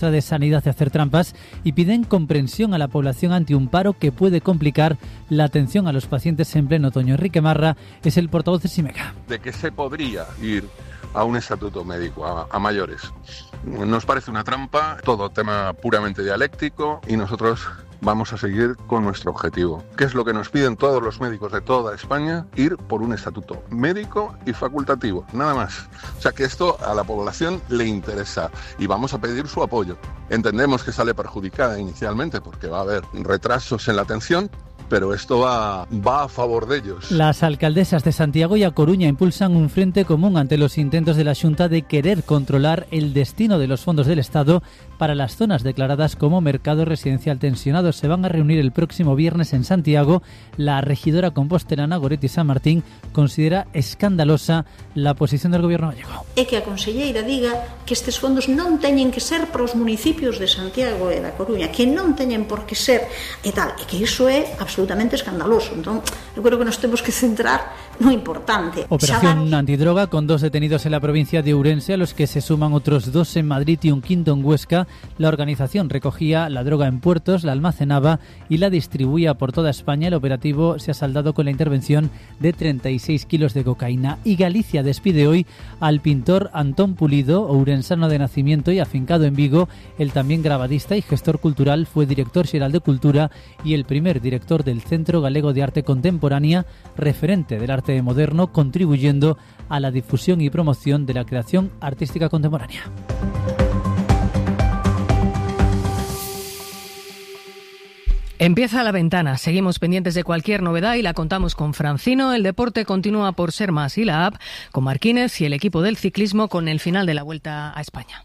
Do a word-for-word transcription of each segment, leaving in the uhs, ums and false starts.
de Sanidad de hacer trampas y piden comprensión a la población ante un paro que puede complicar la atención a los pacientes en pleno otoño. Enrique Marra es el portavoz de SIMECA. De que se podría ir a un estatuto médico a, a mayores. Nos parece una trampa, todo tema puramente dialéctico, y nosotros vamos a seguir con nuestro objetivo, que es lo que nos piden todos los médicos de toda España: ir por un estatuto médico y facultativo, nada más. O sea que esto a la población le interesa y vamos a pedir su apoyo. Entendemos que sale perjudicada inicialmente porque va a haber retrasos en la atención, pero esto va, va a favor de ellos. Las alcaldesas de Santiago y A Coruña impulsan un frente común ante los intentos de la Xunta de querer controlar el destino de los fondos del Estado para las zonas declaradas como mercado residencial tensionado. Se van a reunir el próximo viernes en Santiago. La regidora compostelana Goretti San Martín considera escandalosa la posición del gobierno gallego. É que a conselleira diga que estes fondos non teñen que ser para os municipios de Santiago e da Coruña, que non teñen por que ser e tal, e que iso é absolutamente escandaloso. Entón, eu creo que nos temos que centrar no importante. Operación antidroga con dos detenidos en la provincia de Ourense, a los que se suman otros dos en Madrid y un quinto en Huesca. La organización recogía la droga en puertos, la almacenaba y la distribuía por toda España. El operativo se ha saldado con la intervención de treinta y seis kilos de cocaína. Y Galicia despide hoy al pintor Antón Pulido, ourensano de nacimiento y afincado en Vigo. El también grabadista y gestor cultural fue director xeral de Cultura y el primer director del Centro Galego de Arte Contemporánea, referente del arte moderno, contribuyendo a la difusión y promoción de la creación artística contemporánea. Empieza La Ventana. Seguimos pendientes de cualquier novedad y la contamos con Francino. El deporte continúa por ser más y la app con Marquínez y el equipo del ciclismo con el final de la Vuelta a España.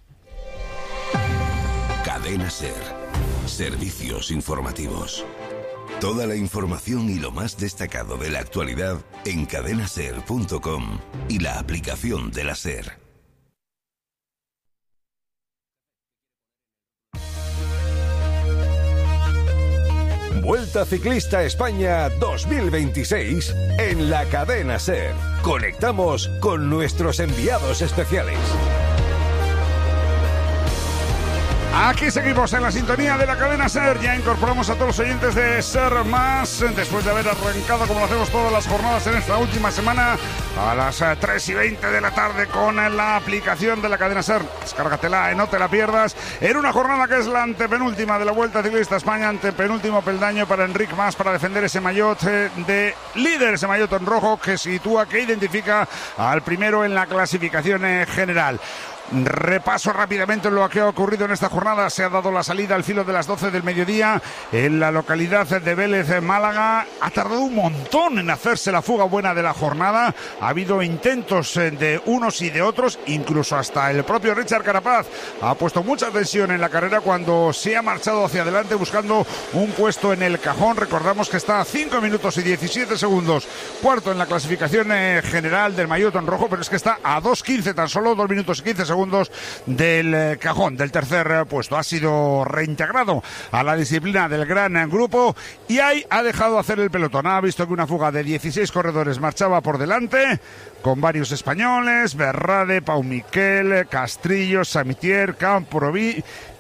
Cadena SER. Servicios informativos. Toda la información y lo más destacado de la actualidad en cadena ser punto com y la aplicación de la SER. Vuelta Ciclista España dos mil veintiséis en la cadena SER. Conectamos con nuestros enviados especiales. Aquí seguimos en la sintonía de la cadena SER. Ya incorporamos a todos los oyentes de SER Más, después de haber arrancado, como lo hacemos todas las jornadas en esta última semana, a las tres y veinte de la tarde con la aplicación de la cadena SER. Descárgatela, no te la pierdas. En una jornada que es la antepenúltima de la Vuelta Ciclista España, antepenúltimo peldaño para Enric Mas para defender ese maillot de líder, ese maillot en rojo que sitúa, que identifica al primero en la clasificación general. Repaso rápidamente lo que ha ocurrido en esta jornada. Se ha dado la salida al filo de las doce del mediodía en la localidad de Vélez, Málaga. Ha tardado un montón en hacerse la fuga buena de la jornada. Ha habido intentos de unos y de otros, incluso hasta el propio Richard Carapaz ha puesto mucha tensión en la carrera cuando se ha marchado hacia adelante buscando un puesto en el cajón. Recordamos que está a cinco minutos y diecisiete segundos cuarto en la clasificación general del maillot en rojo, pero es que está a dos quince, tan solo dos minutos y quince segundos segundos del cajón, del tercer puesto. Ha sido reintegrado a la disciplina del gran grupo y ahí ha dejado hacer el pelotón. Ha visto que una fuga de dieciséis corredores marchaba por delante, con varios españoles: Berrade, Pau Miquel, Castrillo, Samitier, Camproví.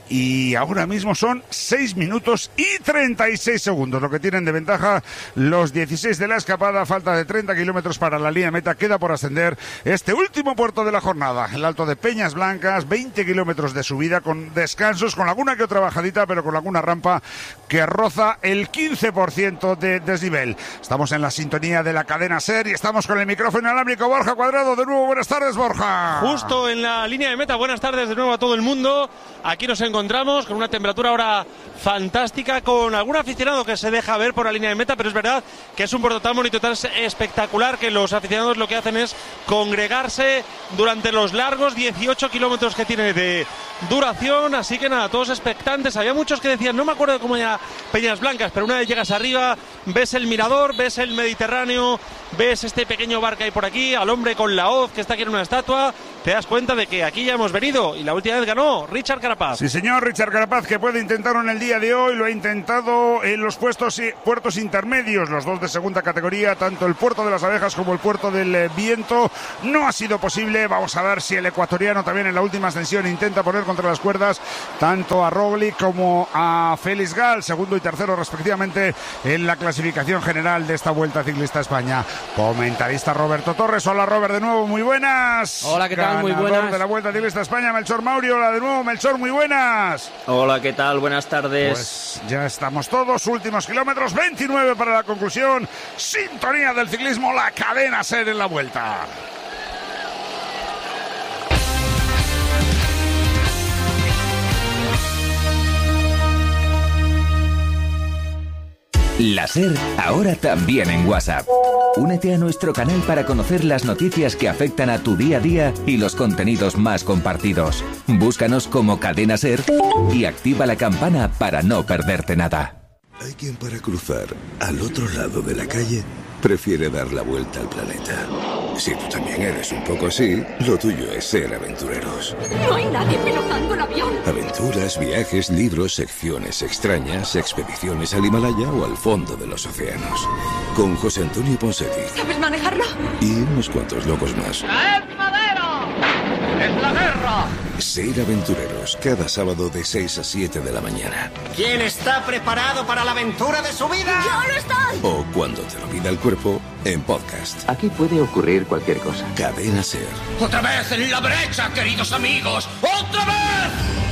Y ahora mismo son seis minutos y treinta y seis segundos, lo que tienen de ventaja los dieciséis de la escapada. Falta de treinta kilómetros para la línea meta. Queda por ascender este último puerto de la jornada, el Alto de Peñas Blancas. Veinte kilómetros de subida con descansos, con alguna que otra bajadita, pero con alguna rampa que roza el quince por ciento de desnivel. Estamos en la sintonía de la cadena SER y estamos con el micrófono inalámbrico. Borja Cuadrado, de nuevo, buenas tardes, Borja. Justo en la línea de meta. Buenas tardes de nuevo a todo el mundo. Aquí nos encontramos encontramos con una temperatura ahora fantástica, con algún aficionado que se deja ver por la línea de meta, pero es verdad que es un puerto tan bonito, tan espectacular, que los aficionados lo que hacen es congregarse durante los largos dieciocho kilómetros que tiene de duración. Así que nada, todos expectantes. Había muchos que decían, no me acuerdo cómo era Peñas Blancas, pero una vez llegas arriba, ves el mirador, ves el Mediterráneo, ves este pequeño bar que hay por aquí, al hombre con la hoz que está aquí en una estatua. te das cuenta de que aquí ya hemos venido y la última vez ganó Richard Carapaz. Sí, señor, Richard Carapaz, que puede intentarlo en el día de hoy, lo ha intentado en los puestos, puertos intermedios, los dos de segunda categoría, tanto el Puerto de las Abejas como el Puerto del Viento. No ha sido posible. Vamos a ver si el ecuatoriano también en la última ascensión intenta poner contra las cuerdas tanto a Roglic como a Félix Gal, segundo y tercero respectivamente en la clasificación general de esta Vuelta Ciclista a España. Comentarista Roberto Torres. Hola, Robert, de nuevo, muy buenas. Hola, ¿qué tal? Muy buenas. De la Vuelta Ciclista a España, Melchor Mauri. Hola de nuevo, Melchor, muy buenas. Hola, ¿qué tal? Buenas tardes. Pues ya estamos todos, últimos kilómetros, veintinueve para la conclusión. Sintonía del ciclismo, la cadena SER en la Vuelta. La SER ahora también en WhatsApp. Únete a nuestro canal para conocer las noticias que afectan a tu día a día y los contenidos más compartidos. Búscanos como Cadena SER y activa la campana para no perderte nada. Hay quien para cruzar al otro lado de la calle prefiere dar la vuelta al planeta. Si tú también eres un poco así, lo tuyo es ser aventureros. No hay nadie pilotando el avión. Aventuras, viajes, libros, secciones extrañas, expediciones al Himalaya o al fondo de los océanos. Con José Antonio Ponseti. ¿Sabes manejarlo? Y unos cuantos locos más. ¡Es madero! ¡Es la guerra! Ser aventureros, cada sábado de seis a siete de la mañana. ¿Quién está preparado para la aventura de su vida? ¡Yo lo estoy! O cuando te lo pida el cuerpo, en podcast. Aquí puede ocurrir cualquier cosa. Cadena SER. ¡Otra vez en la brecha, queridos amigos! ¡Otra vez!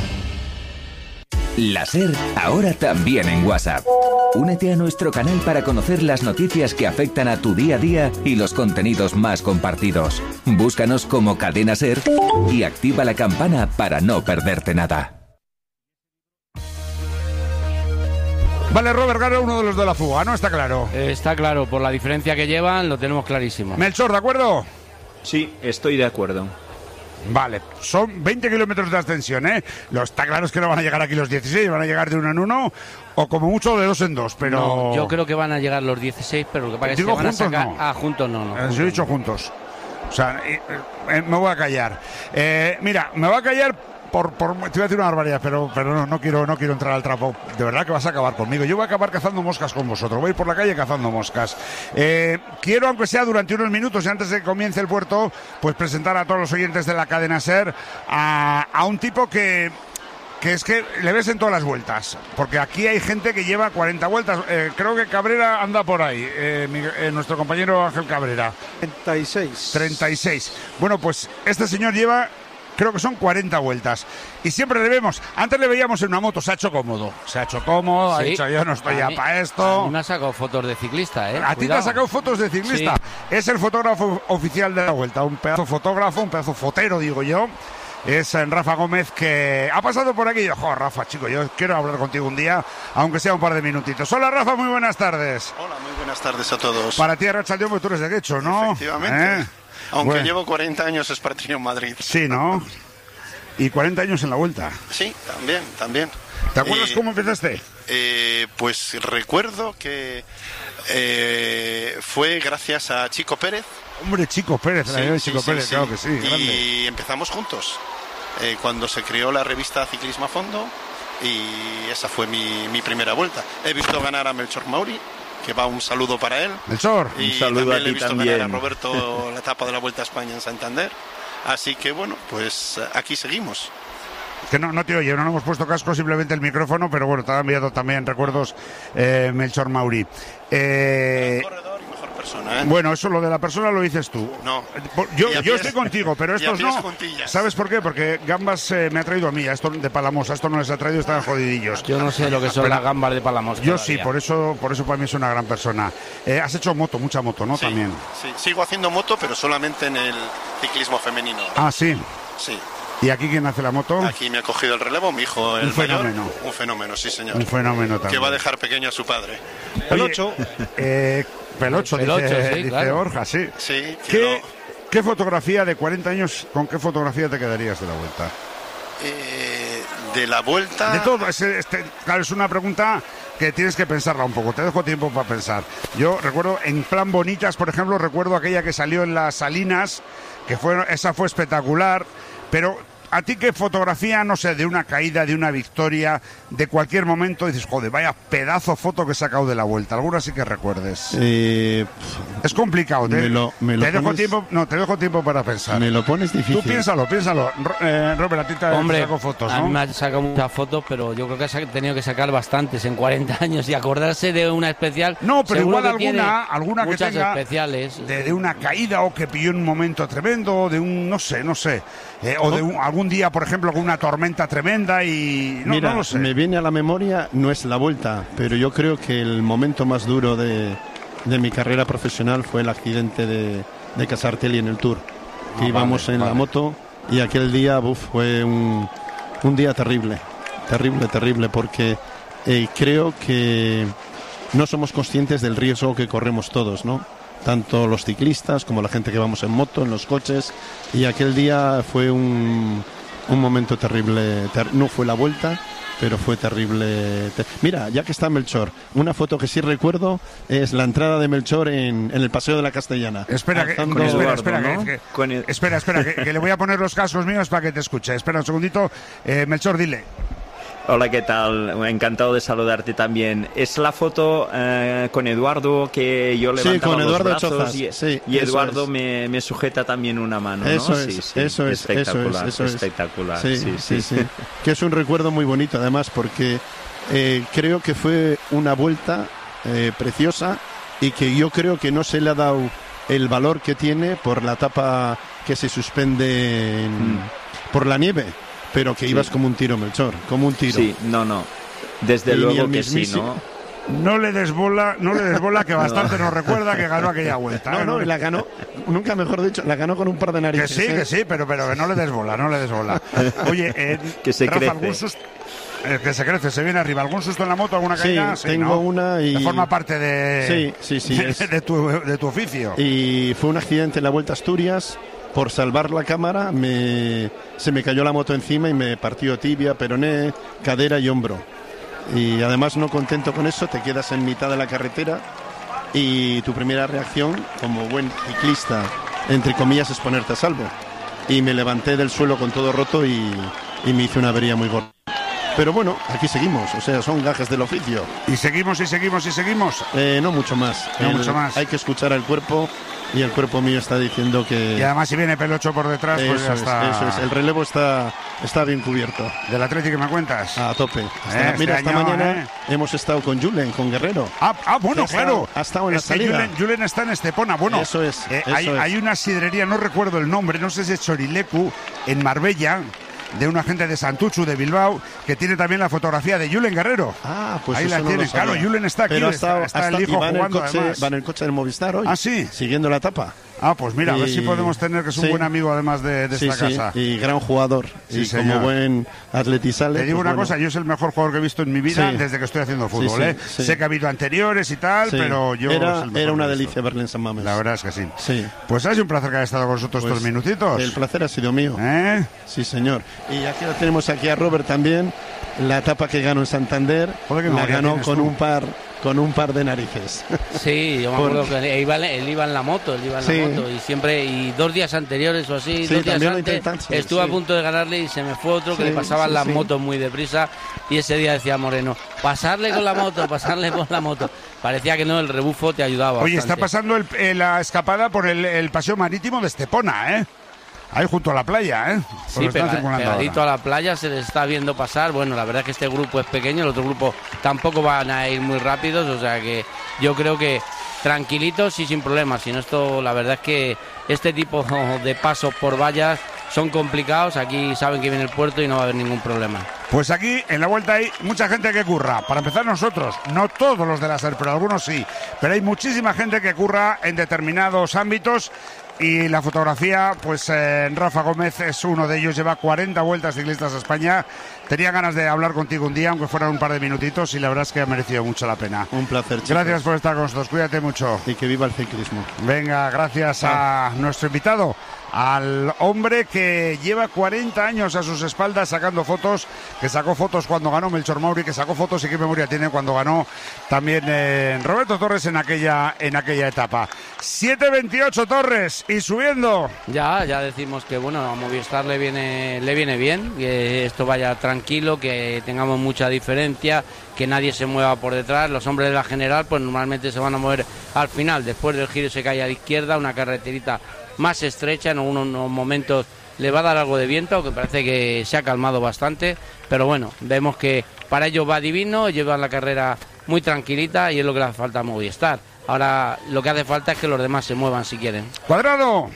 La SER ahora también en WhatsApp. Únete a nuestro canal para conocer las noticias que afectan a tu día a día y los contenidos más compartidos. Búscanos como Cadena SER y activa la campana para no perderte nada. Vale, Robert Garo, uno de los de la fuga, ¿no? Está claro. Eh, está claro, por la diferencia que llevan, lo tenemos clarísimo. Melchor, ¿de acuerdo? Sí, estoy de acuerdo. Vale, son veinte kilómetros de ascensión, ¿eh? Lo está claro es que no van a llegar aquí los dieciséis, van a llegar de uno en uno o como mucho de dos en dos, pero... No, yo creo que van a llegar los dieciséis, pero lo que pasa es que van a sacar... No. Ah, juntos no, no. Juntos, he dicho juntos. O sea, eh, eh, me voy a callar. Eh, mira, me voy a callar... Por, por, te voy a decir una barbaridad, pero, pero no, no, quiero, no quiero entrar al trapo. De verdad que vas a acabar conmigo. Yo voy a acabar cazando moscas con vosotros. Voy a ir por la calle cazando moscas. Eh, quiero, aunque sea durante unos minutos y antes de que comience el puerto, pues presentar a todos los oyentes de la cadena SER a, a un tipo que... que es que le ves en todas las vueltas, porque aquí hay gente que lleva cuarenta vueltas. Eh, creo que Cabrera anda por ahí, eh, mi, eh, nuestro compañero Ángel Cabrera. treinta y seis. treinta y seis. Bueno, pues este señor lleva... creo que son cuarenta vueltas. Y siempre le vemos, antes le veíamos en una moto, se ha hecho cómodo. Se ha hecho cómodo, sí. Ha dicho yo no estoy ya para esto. A mí me ha sacado fotos de ciclista, ¿eh? A Cuidado. Ti te ha sacado fotos de ciclista. Sí. Es el fotógrafo oficial de la Vuelta, un pedazo fotógrafo, un pedazo fotero, digo yo. Es Rafa Gómez, que ha pasado por aquí. Yo, jo, Rafa, chico, yo quiero hablar contigo un día, aunque sea un par de minutitos. Hola, Rafa, muy buenas tardes. Hola, muy buenas tardes a todos. Para ti, Arrachaldeón, porque tú eres de Guecho, ¿no? Efectivamente. ¿Eh? Aunque bueno. llevo cuarenta años expatriado en Madrid. Sí, ¿no? Y cuarenta años en la Vuelta. Sí, también, también. ¿Te acuerdas eh, cómo empezaste? Eh, pues recuerdo que eh, fue gracias a Chico Pérez. Hombre, Chico Pérez, sí, la sí, Chico sí, Pérez, sí. claro que sí. Y grande. empezamos juntos, eh, cuando se creó la revista Ciclismo a Fondo, y esa fue mi, mi primera vuelta. He visto ganar a Melchor Mauri, que va un saludo para él. Melchor, y un saludo también a ti le he visto también. ganar a Roberto la etapa de la Vuelta a España en Santander. Así que bueno, pues aquí seguimos. Que no, no te oye, no nos hemos puesto casco, simplemente el micrófono, pero bueno, te ha enviado también recuerdos eh, Melchor Mauri. Eh, mejor corredor y mejor persona, ¿eh? Bueno, eso lo de la persona lo dices tú. No. Yo, yo pies, estoy contigo, pero estos no. Juntillas. ¿Sabes por qué? Porque Gambas eh, me ha traído a mí, a esto de Palamosa, esto no les ha traído, están jodidillos. Yo no sé lo que son pero, las gambas de Palamosa. Yo todavía. sí, por eso, por eso para mí es una gran persona. Eh, has hecho moto, mucha moto, ¿no? Sí, También. Sí, sigo haciendo moto, pero solamente en el ciclismo femenino. Ah, sí. Sí. ¿Y aquí quién hace la moto? Aquí me ha cogido el relevo, mi hijo, el Un fenómeno. mayor. Un fenómeno, sí, señor. Un fenómeno también. Que va a dejar pequeño a su padre. Pelocho. Eh, Pelocho, Pelocho, dice, sí, dice claro. Borja, sí. Sí. ¿Qué, ¿Qué fotografía de cuarenta años, con qué fotografía te quedarías de la Vuelta? Eh, de la Vuelta... De todo, es, este, claro, es una pregunta que tienes que pensarla un poco, te dejo tiempo para pensar. Yo recuerdo, en plan bonitas, por ejemplo, recuerdo aquella que salió en las Salinas, que fue, esa fue espectacular, pero ¿a ti qué fotografía, no sé, de una caída, de una victoria, de cualquier momento, dices, joder, vaya pedazo foto que he sacado de la Vuelta? ¿Alguna sí que recuerdes? Eh, es complicado. Te, me lo, me lo te dejo pones, tiempo, no, te dejo tiempo para pensar. Me lo pones difícil. Tú piénsalo, piénsalo. Eh, Robert, a ti te Hombre, saco fotos, ¿no? A mí me ha sacado muchas fotos, pero yo creo que ha tenido que sacar bastantes en cuarenta años y acordarse de una especial. No, pero igual que alguna, alguna que tenga especiales. De, de una caída o que pilló en un momento tremendo, de un, no sé, no sé. Eh, o de un, algún día, por ejemplo, con una tormenta tremenda y... No, Mira, no lo sé. me viene a la memoria, no es la Vuelta, pero yo creo que el momento más duro de, de mi carrera profesional fue el accidente de, de Casartelli en el Tour. Que ah, íbamos vale, en vale. la moto y aquel día uf, fue un, un día terrible, terrible, terrible, porque eh, creo que no somos conscientes del riesgo que corremos todos, ¿no? Tanto los ciclistas como la gente que vamos en moto, en los coches, y aquel día fue un, un momento terrible. Ter, no fue la Vuelta, pero fue terrible. Ter, mira, ya que está Melchor, una foto que sí recuerdo es la entrada de Melchor en, en el Paseo de la Castellana. Espera, que, Alzando, espera, Eduardo, espera, ¿no? que, que, espera, espera, que, que le voy a poner los cascos míos para que te escuche. Espera un segundito. Eh, Melchor, dile. Hola, ¿qué tal? Encantado de saludarte también. Es la foto eh, con Eduardo que yo levantaba sí, con Eduardo los brazos Chozas. y, sí, y Eduardo es. me, me sujeta también una mano, ¿no? Eso es, sí, sí. eso es, espectacular, eso es, eso espectacular. Sí, sí, sí, sí. sí. Que es un recuerdo muy bonito, además, porque eh, creo que fue una vuelta eh, preciosa y que yo creo que no se le ha dado el valor que tiene por la etapa que se suspende en, mm. por la nieve. Pero que ibas sí. como un tiro, Melchor, como un tiro. Sí, no, no. Desde y luego que sí, ¿no? No le desbola, no le desbola, que bastante no. nos recuerda que ganó aquella Vuelta. No, ¿eh? no, y la ganó, nunca mejor dicho, la ganó con un par de narices. Que sí, ¿eh? que sí, pero, pero que no le desbola, no le desbola. Oye, eh, que se Rafa, crece. ¿algún susto? Eh, que se crece, se viene arriba. ¿Algún susto en la moto, alguna caída? Sí, sí tengo ¿no? una y... forma parte de, sí, sí, sí, de, es... de, tu, de tu oficio. Y fue un accidente en la Vuelta a Asturias. Por salvar la cámara me, se me cayó la moto encima y me partió tibia, peroné, cadera y hombro. Y además, no contento con eso, te quedas en mitad de la carretera y tu primera reacción como buen ciclista, entre comillas, es ponerte a salvo. Y me levanté del suelo con todo roto y, y me hice una avería muy gorda. Pero bueno, aquí seguimos, o sea, son gajes del oficio. ¿Y seguimos y seguimos y seguimos? Eh, no mucho más. No el, mucho más. Hay que escuchar al cuerpo y el cuerpo mío está diciendo que... Y además si viene Pelocho por detrás, eso pues ya es, está... Eso es, el relevo está, está bien cubierto. ¿Del Atlético me cuentas? A tope. Hasta, eh, este mira, año, esta mañana eh. hemos estado con Julen, con Guerrero. Ah, ah bueno, ha claro. Estado, ha estado en es la salida. Julen, Julen está en Estepona. Bueno, eso es. Eh, eso hay, es. hay una sidrería, no recuerdo el nombre, no sé si es Chorilecu, en Marbella, de un agente de Santuchu de Bilbao, que tiene también la fotografía de Julen Guerrero. Ah, pues ahí eso la no tiene. lo Claro, Julen está aquí. Pero ha estado, está, está hasta, el hijo va jugando, en el coche, además. va en el coche del Movistar hoy. Ah, sí. Siguiendo la etapa. Ah, pues mira, y... a ver si podemos tener, que es un sí. buen amigo además de, de sí, esta sí. casa. Y gran jugador. Sí, y señor. como buen atletizale. Te digo pues una bueno. cosa, yo es el mejor jugador que he visto en mi vida sí. desde que estoy haciendo fútbol. Sí, sí, ¿eh? sí. Sé que ha habido anteriores y tal, sí. pero yo... Era, es el mejor era una que he delicia visto. verle en San Mamés. La verdad es que sí. sí. Pues ha sido un placer que haya estado con nosotros pues estos minutitos. El placer ha sido mío. ¿Eh? Sí, señor. Y aquí lo tenemos aquí a Robert también. La etapa que ganó en Santander, Joder, la ganó con tú. un par con un par de narices. Sí, yo me Por... acuerdo que él iba, él iba en la moto, él iba en sí. la moto y siempre, y dos días anteriores o así, sí, dos días antes, sí, estuve sí. a punto de ganarle y se me fue otro que sí, le pasaban sí, las sí. motos muy deprisa y ese día decía Moreno, pasarle con la moto, pasarle con la moto. Parecía que no, el rebufo te ayudaba Oye, bastante. está pasando el, eh, la escapada por el, el paseo marítimo de Estepona, ¿eh? Ahí junto a la playa, ¿eh? Sí, pega, pegadito ahora. a la playa, se les está viendo pasar. Bueno, la verdad es que este grupo es pequeño, el otro grupo tampoco van a ir muy rápidos, o sea que yo creo que tranquilitos y sin problemas. Si no, esto, la verdad es que este tipo de pasos por vallas son complicados. Aquí saben que viene el puerto y no va a haber ningún problema. Pues aquí en la vuelta hay mucha gente que curra. Para empezar nosotros, no todos los de la SER, pero algunos sí. Pero hay muchísima gente que curra en determinados ámbitos. Y la fotografía, pues eh, Rafa Gómez es uno de ellos, lleva cuarenta vueltas ciclistas a España, Tenía ganas de hablar contigo un día, aunque fueran un par de minutitos, y la verdad es que ha merecido mucho la pena. Un placer, chicos. Gracias por estar con nosotros, cuídate mucho. Y que viva el ciclismo. Venga, gracias a nuestro invitado, al hombre que lleva cuarenta años a sus espaldas sacando fotos, que sacó fotos cuando ganó Melchor Mauri, que sacó fotos y qué memoria tiene cuando ganó también eh, Roberto Torres en aquella, en aquella etapa. siete veintiocho Torres y subiendo. Ya, ya decimos que bueno, a Movistar le viene, le viene bien, que esto vaya tranquilo, que tengamos mucha diferencia, que nadie se mueva por detrás. Los hombres de la general pues normalmente se van a mover al final, después del giro se cae a la izquierda, una carreterita más estrecha, en algunos momentos le va a dar algo de viento, aunque parece que se ha calmado bastante, pero bueno, vemos que para ellos va divino, llevan la carrera muy tranquilita y es lo que le hace falta a Movistar. Ahora lo que hace falta es que los demás se muevan si quieren. Cuadrado.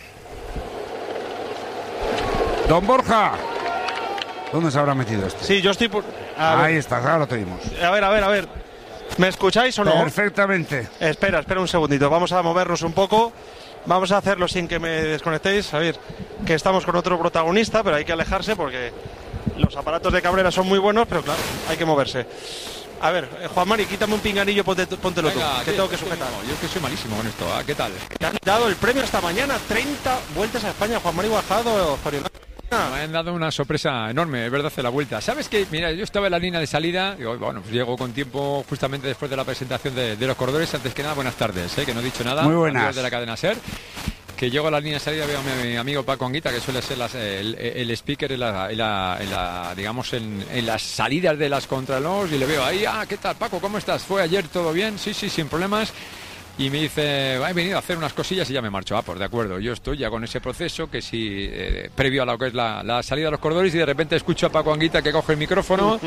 Don Borja. ¿Dónde se habrá metido este? Sí, yo estoy por... Ahí está, ahora lo tenemos. A ver, a ver, a ver. ¿Me escucháis o no? Perfectamente. Espera, espera un segundito. Vamos a movernos un poco. Vamos a hacerlo sin que me desconectéis. A ver, que estamos con otro protagonista, pero hay que alejarse porque los aparatos de Cabrera son muy buenos, pero claro, hay que moverse. A ver, eh, Juan Mari, quítame un pinganillo, ponte, póntelo Venga, tú, que ¿qué? tengo que sujetar. Yo es que soy malísimo con esto. ¿Ah? ¿Qué tal? Te han dado el premio esta mañana, treinta vueltas a España, Juan Mari Guajardo, Zorional. Me han dado una sorpresa enorme, es verdad, de la vuelta. ¿Sabes qué? Mira, yo estaba en la línea de salida, y bueno, pues llego con tiempo justamente después de la presentación de, de los corredores. Antes que nada, buenas tardes, ¿eh? Que no he dicho nada. Muy buenas. Amigos de la cadena SER. Que llego a la línea de salida, veo a mi, mi amigo Paco Anguita, que suele ser las, el, el speaker en la, en la, en la digamos, en, en las salidas de las contralors, y le veo ahí, ah, ¿qué tal, Paco? ¿Cómo estás? ¿Fue ayer todo bien? Sí, sí, sin problemas. Y me dice, he venido a hacer unas cosillas y ya me marcho. Ah, pues de acuerdo, yo estoy ya con ese proceso que sí, eh, previo a lo que es la, la salida de los corredores, y de repente escucho a Paco Anguita que coge el micrófono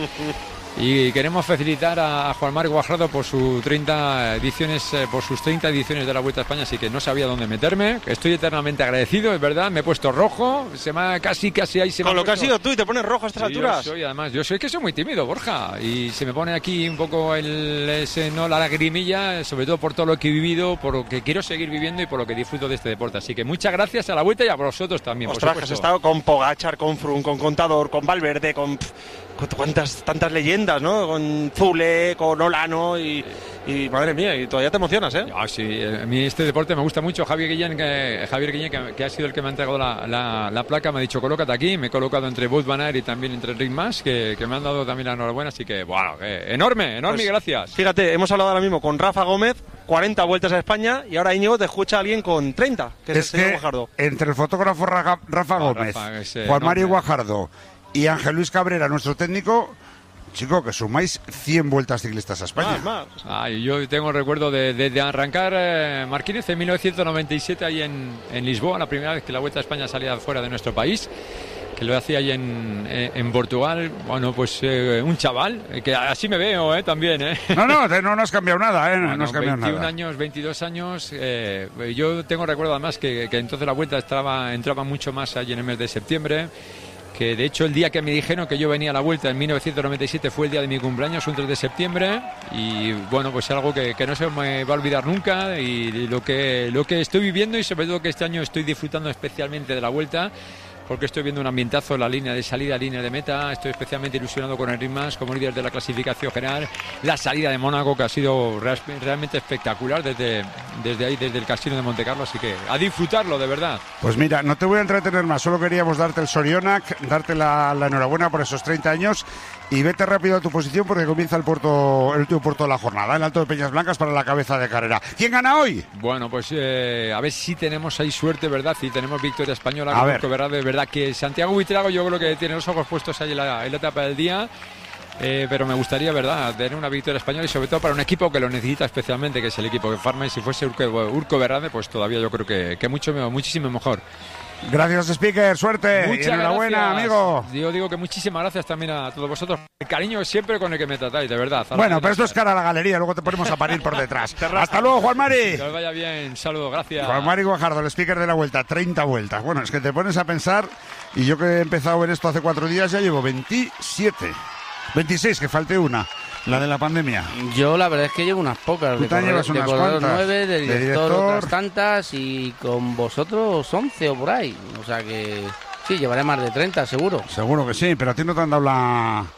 y queremos felicitar a Juan Mari Guajardo por sus treinta ediciones, eh, por sus treinta ediciones de la Vuelta a España, así que no sabía dónde meterme. Estoy eternamente agradecido, es verdad, me he puesto rojo, se me ha, casi, casi ahí se me Con lo ha puesto... que has sido tú y te pones rojo a estas Sí, alturas. Yo soy, además, yo soy que soy muy tímido, Borja, y se me pone aquí un poco el, ese, no, la lagrimilla, sobre todo por todo lo que he vivido, por lo que quiero seguir viviendo y por lo que disfruto de este deporte. Así que muchas gracias a la Vuelta y a vosotros también. Ostras, que has estado con Pogačar, con Froome, con Contador, con Valverde, con, con cuántas tantas leyendas, ¿no? Con Zule, con Olano y, y madre mía, y todavía te emocionas, ¿eh? Ah, sí, a mí este deporte me gusta mucho. Javier Guillén, que, Javier Guillén que, que ha sido el que me ha entregado la, la, la placa, me ha dicho, colócate aquí. Me he colocado entre Wout van Aert y también entre Rick Mas, que, que me han dado también la enhorabuena. Así que, bueno, eh, enorme, enorme, Pues, y gracias. Fíjate, hemos hablado ahora mismo con Rafa Gómez, cuarenta vueltas a España, y ahora Íñigo te escucha a alguien con treinta, que es, Es el señor que Guajardo. entre el fotógrafo Rafa, Rafa Gómez, Rafa, ese Juan Mari nombre. Guajardo y Ángel Luis Cabrera, nuestro técnico, chico, que sumáis cien vueltas ciclistas a España. Más, más. Ah, y yo tengo el recuerdo de, de, de arrancar eh, Marquínez en mil novecientos noventa y siete ahí en, en Lisboa, la primera vez que la Vuelta a España salía fuera de nuestro país, que lo hacía ahí en, en, en Portugal. Bueno, pues eh, un chaval, eh, que así me veo eh, también. Eh. No, no, te- no, no has cambiado nada, ¿eh? No, Bueno, has cambiado veintiún nada. años, veintidós años. Eh, yo tengo recuerdo además que, que entonces la Vuelta entraba, entraba mucho más allí en el mes de septiembre. Que de hecho el día que me dijeron que yo venía a la Vuelta en mil novecientos noventa y siete fue el día de mi cumpleaños, un tres de septiembre, y bueno, pues algo que, que no se me va a olvidar nunca, y lo que, lo que estoy viviendo, y sobre todo que este año estoy disfrutando especialmente de la Vuelta, porque estoy viendo un ambientazo en la línea de salida, línea de meta. Estoy especialmente ilusionado con el Ritmas como líder de la clasificación general. La salida de Mónaco, que ha sido real- realmente espectacular desde, desde ahí, desde el Casino de Montecarlo, así que a disfrutarlo, de verdad. Pues mira, no te voy a entretener más, solo queríamos darte el Sorionac, darte la, la enhorabuena por esos treinta años, y vete rápido a tu posición porque comienza el puerto, el último puerto de la jornada, el Alto de Peñas Blancas para la cabeza de carrera. ¿Quién gana hoy? Bueno, pues eh, a ver si tenemos ahí suerte, ¿verdad? Si tenemos victoria española, A ver. Urco Berrade, de verdad que Santiago Buitrago yo creo que tiene los ojos puestos ahí en la, en la etapa del día. Eh, pero me gustaría, ¿verdad?, tener una victoria española, y sobre todo para un equipo que lo necesita especialmente, que es el equipo de Farma, y si fuese Urco, Urco Berrade, pues todavía yo creo que, que mucho, muchísimo mejor. Gracias, speaker, suerte. Muchas y enhorabuena, gracias, amigo. Yo digo que muchísimas gracias también a todos vosotros. El cariño siempre con el que me tratáis, de verdad. Bueno, pero esto es cara a la galería, luego te ponemos a parir por detrás. Hasta luego, Juan Mari. Que os vaya bien, saludo, gracias. Juan Mari Guajardo, el speaker de la Vuelta, treinta vueltas. Bueno, es que te pones a pensar, y yo que he empezado en esto hace cuatro días, ya llevo veintisiete. veintiséis, que falte una, la de la pandemia. Yo la verdad es que llevo unas pocas. Tú De, te corredor, llevas de unas corredor cuantas. nueve, de De director, director. otras tantas, y con vosotros once o por ahí. O sea que sí, llevaré más de treinta seguro. Seguro que sí, pero a ti no te han dado la,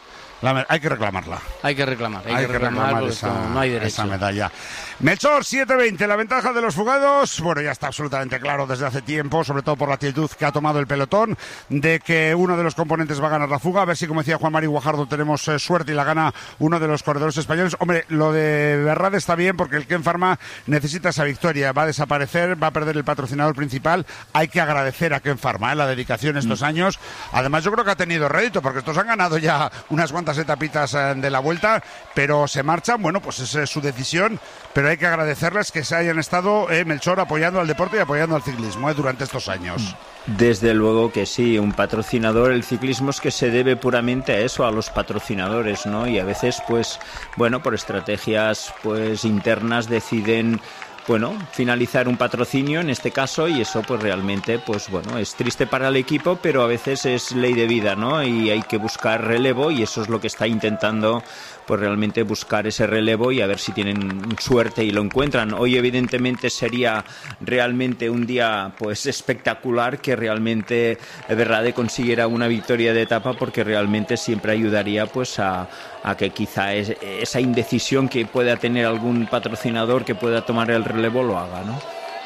La, hay que reclamarla. Hay que reclamar, hay, hay que, que reclamar, reclamar esa, no hay derecho. esa medalla. Melchor, siete veinte, la ventaja de los fugados. Bueno, ya está absolutamente claro desde hace tiempo, sobre todo por la actitud que ha tomado el pelotón, de que uno de los componentes va a ganar la fuga. A ver si, como decía Juan Mari Guajardo, tenemos eh, suerte y la gana uno de los corredores españoles. Hombre, lo de Berrad está bien porque el Ken Pharma necesita esa victoria. Va a desaparecer, va a perder el patrocinador principal. Hay que agradecer a Ken Pharma eh, la dedicación estos mm. años. Además, yo creo que ha tenido rédito porque estos han ganado ya unas cuantas etapitas eh, de la vuelta, pero se marchan. Bueno, pues es eh, su decisión, pero hay que agradecerles que se hayan estado, eh, Melchor, apoyando al deporte y apoyando al ciclismo eh, durante estos años. Desde luego que sí, un patrocinador, el ciclismo es que se debe puramente a eso, a los patrocinadores, ¿no? Y a veces, pues, bueno, por estrategias pues internas deciden, bueno, finalizar un patrocinio en este caso, y eso pues realmente, pues bueno, es triste para el equipo, pero a veces es ley de vida, ¿no? Y hay que buscar relevo, y eso es lo que está intentando, pues realmente buscar ese relevo y a ver si tienen suerte y lo encuentran. Hoy evidentemente sería realmente un día pues espectacular que realmente Berrade consiguiera una victoria de etapa, porque realmente siempre ayudaría pues a, a que quizá es, esa indecisión que pueda tener algún patrocinador que pueda tomar el relevo lo haga, ¿no?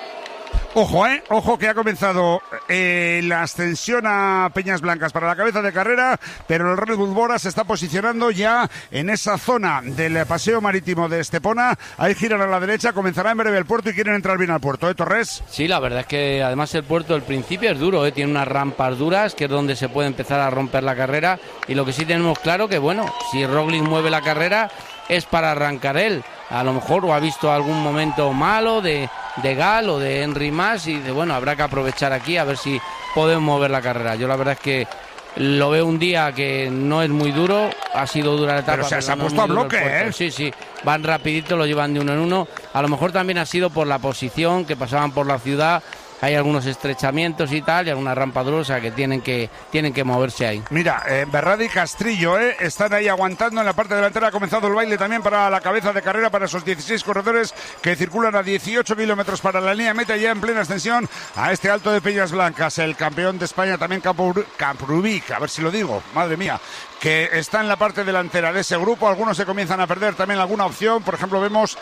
Ojo, eh, ojo que ha comenzado eh, la ascensión a Peñas Blancas para la cabeza de carrera, pero el Red Bull Bora se está posicionando ya en esa zona del paseo marítimo de Estepona. Ahí giran a la derecha, comenzará en breve el puerto y quieren entrar bien al puerto, ¿eh, Torres? Sí, la verdad es que además el puerto al principio es duro, ¿eh? Tiene unas rampas duras, que es donde se puede empezar a romper la carrera, y lo que sí tenemos claro que, bueno, si Roglic mueve la carrera es para arrancar él. A lo mejor o ha visto algún momento malo de, de Gal o de Henry Mas y de, bueno, habrá que aprovechar aquí a ver si podemos mover la carrera. Yo la verdad es que lo veo un día que no es muy duro, ha sido dura la etapa. Pero se, pero se ha no puesto a bloque, ¿eh? Sí, sí, van rapidito, lo llevan de uno en uno. A lo mejor también ha sido por la posición, que pasaban por la ciudad. Hay algunos estrechamientos y tal, y alguna rampa durosa que tienen que tienen que moverse ahí. Mira, eh, Berrade y Castrillo eh, están ahí aguantando en la parte delantera. Ha comenzado el baile también para la cabeza de carrera, para esos dieciséis corredores que circulan a dieciocho kilómetros para la línea de meta, ya en plena extensión a este alto de Peñas Blancas. El campeón de España también, Camprubí, a ver si lo digo, madre mía, que está en la parte delantera de ese grupo. Algunos se comienzan a perder también alguna opción. Por ejemplo, vemos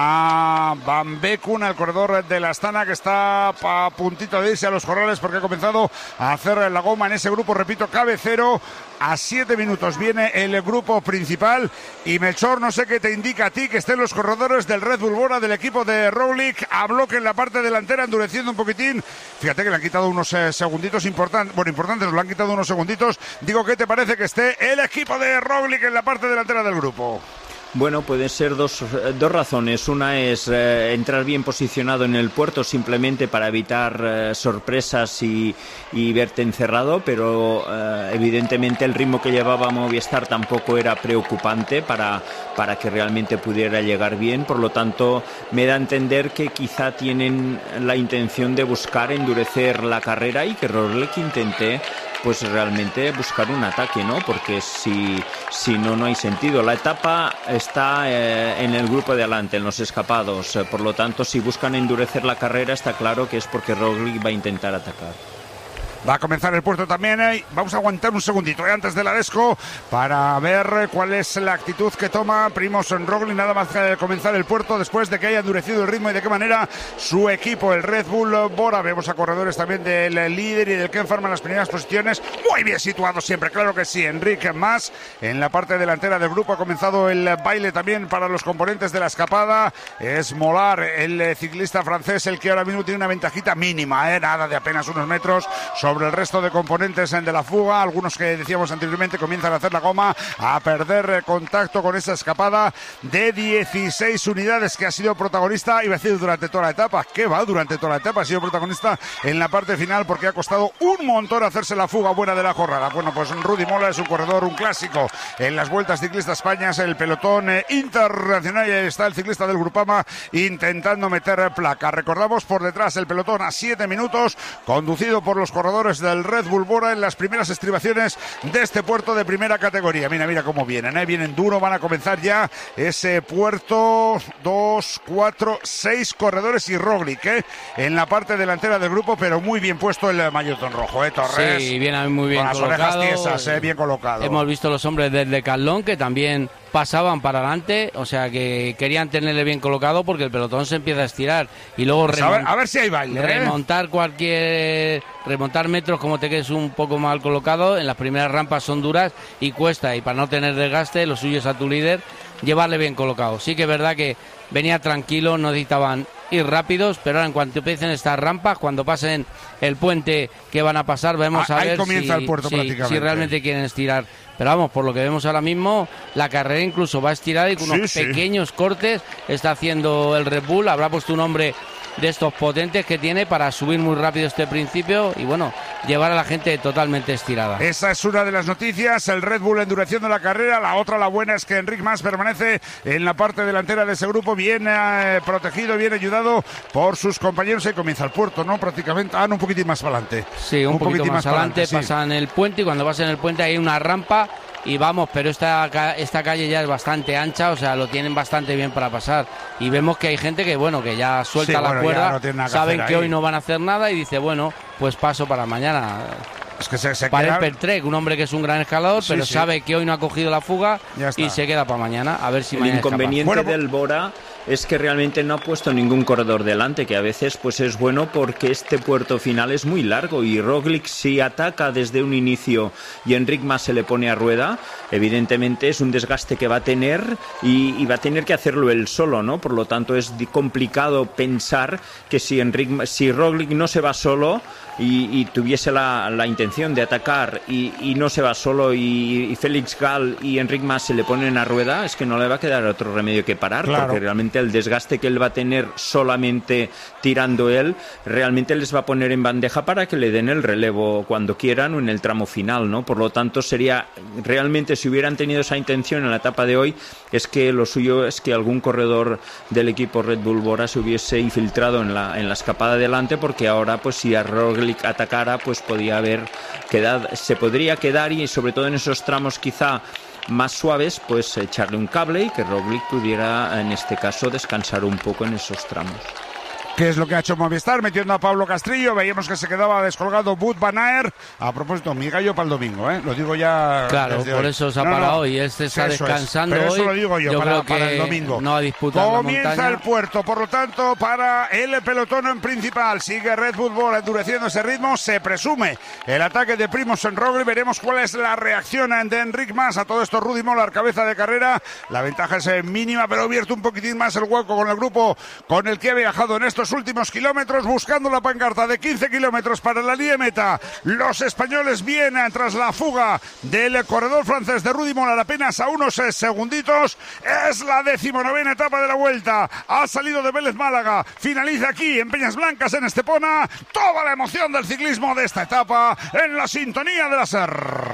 a Van Bekun, el corredor de la Astana, que está a puntito de irse a los corrales porque ha comenzado a hacer la goma en ese grupo, repito, cabecero. A siete minutos viene el grupo principal. Y Melchor, no sé qué te indica a ti que estén los corredores del Red Bull Bora, del equipo de Roglic, a bloque en la parte delantera, endureciendo un poquitín. Fíjate que le han quitado unos eh, segunditos importantes, bueno, importantes, le han quitado unos segunditos. Digo, ¿qué te parece que esté el equipo de Roglic en la parte delantera del grupo? Bueno, pueden ser dos, dos razones. Una es eh, entrar bien posicionado en el puerto simplemente para evitar eh, sorpresas y, y verte encerrado, pero eh, evidentemente el ritmo que llevaba Movistar tampoco era preocupante para, para que realmente pudiera llegar bien. Por lo tanto, me da a entender que quizá tienen la intención de buscar endurecer la carrera y que Roglic intente pues realmente buscar un ataque, ¿no? Porque si, si no, no hay sentido. La etapa está eh, en el grupo de adelante, en los escapados. Eh, por lo tanto, si buscan endurecer la carrera, está claro que es porque Roglic va a intentar atacar. Va a comenzar el puerto también. Eh. Vamos a aguantar un segundito eh, antes del Aresco para ver cuál es la actitud que toma Primož Roglic nada más que comenzar el puerto, después de que haya endurecido el ritmo y de qué manera su equipo, el Red Bull Bora. Vemos a corredores también del líder y del Ken Pharma en las primeras posiciones, muy bien situados siempre, claro que sí. Enrique Mas en la parte delantera del grupo. Ha comenzado el baile también para los componentes de la escapada. Es Mollard, el ciclista francés, el que ahora mismo tiene una ventajita mínima, eh, nada de apenas unos metros sobre el resto de componentes de la fuga. Algunos que decíamos anteriormente comienzan a hacer la goma, a perder contacto con esa escapada de dieciséis unidades que ha sido protagonista, iba a decir durante toda la etapa, que va durante toda la etapa, ha sido protagonista en la parte final porque ha costado un montón hacerse la fuga buena de la jornada. Bueno, pues Rudy Mola es un corredor, un clásico en las Vueltas Ciclistas España, el pelotón internacional, y ahí está el ciclista del Grupama intentando meter placa. Recordamos por detrás el pelotón a siete minutos, conducido por los corredores corredores del Red Bull Bora en las primeras estribaciones de este puerto de primera categoría. Mira, mira cómo vienen, ¿eh? Vienen duro, van a comenzar ya ese puerto. Dos, cuatro, seis corredores y Roglic, ¿eh? En la parte delantera del grupo, pero muy bien puesto el maillotón rojo, ¿eh? Torres. Sí, viene muy bien con colocado. Las orejas tiesas, ¿eh? Bien colocado. Hemos visto los hombres del Decathlon que también pasaban para adelante, o sea que querían tenerle bien colocado porque el pelotón se empieza a estirar y luego pues a, ver, a ver si hay baile, ¿eh? remontar cualquier remontar metros como te quedes un poco mal colocado. En las primeras rampas son duras y cuesta, y para no tener desgaste lo suyo es a tu líder llevarle bien colocado. Sí que es verdad que venía tranquilo, no necesitaban ir rápidos, pero ahora en cuanto empiecen estas rampas, cuando pasen el puente que van a pasar, vamos a, a ver comienza si, el puerto, si, prácticamente. si realmente quieren estirar. Pero vamos, por lo que vemos ahora mismo, la carrera incluso va a estirar y con unos sí, pequeños sí. cortes está haciendo el Red Bull. Habrá puesto un hombre de estos potentes que tiene para subir muy rápido este principio y bueno, llevar a la gente totalmente estirada. Esa es una de las noticias, el Red Bull endureciendo la carrera. La otra, la buena, es que Enric Mas permanece en la parte delantera de ese grupo, bien eh, protegido, bien ayudado por sus compañeros. Y comienza el puerto, ¿no? Prácticamente, ah, no, un poquitín más para adelante. Sí, un, un poquito más, más adelante, sí. Pasan el puente y cuando pasan el puente hay una rampa y vamos, pero esta, esta calle ya es bastante ancha, o sea, lo tienen bastante bien para pasar. Y vemos que hay gente que, bueno, que ya suelta sí, la bueno, cuerda, no que saben que ahí. Hoy no van a hacer nada y dice, bueno, pues paso para mañana. Es que se, se para queda... el Pertrec, un hombre que es un gran escalador, sí, pero sí. sabe que hoy no ha cogido la fuga y se queda para mañana, a ver si el mañana inconveniente bueno, del Bora es que realmente no ha puesto ningún corredor delante, que a veces pues es bueno porque este puerto final es muy largo y Roglic, si ataca desde un inicio y Enric Mas se le pone a rueda, evidentemente es un desgaste que va a tener y, y va a tener que hacerlo él solo, ¿no? Por lo tanto es complicado pensar que si Enric, si Roglic no se va solo y, y tuviese la, la intención de atacar y, y no se va solo y, y Félix Gall y Enric Mas se le ponen a rueda, es que no le va a quedar otro remedio que parar, claro. Porque realmente el desgaste que él va a tener solamente tirando él, realmente les va a poner en bandeja para que le den el relevo cuando quieran o en el tramo final, ¿no? Por lo tanto sería, realmente si hubieran tenido esa intención en la etapa de hoy, es que lo suyo es que algún corredor del equipo Red Bull Bora se hubiese infiltrado en la, en la escapada delante, porque ahora pues si a Roglic atacara pues podía haber quedado, se podría quedar y sobre todo en esos tramos quizá más suaves, pues echarle un cable y que Roglic pudiera en este caso descansar un poco en esos tramos. ¿Qué es lo que ha hecho Movistar? Metiendo a Pablo Castrillo, veíamos que se quedaba descolgado Wout van Aert. A propósito, mi gallo para el domingo, ¿eh? Lo digo ya. Claro, por hoy. Eso se ha no, parado no. Y este está eso descansando es. Pero hoy. Eso lo digo yo, yo para, creo que para el domingo. No ha disputado Comienza la el puerto, por lo tanto, para el pelotón en principal. Sigue Red Bull Bora endureciendo ese ritmo. Se presume el ataque de Primož Roglic. Veremos cuál es la reacción de Enric Mas. A todo esto, Rudy Mollard, cabeza de carrera. La ventaja es mínima, pero ha abierto un poquitín más el hueco con el grupo con el que ha viajado en estos últimos kilómetros. Buscando la pancarta de quince kilómetros para la línea de meta. Los españoles vienen tras la fuga del corredor francés de Rudy Mollard, apenas a unos segunditos. Es la decimonovena etapa de la Vuelta. Ha salido de Vélez Málaga. Finaliza aquí en Peñas Blancas, en Estepona. Toda la emoción del ciclismo de esta etapa en la sintonía de la SER.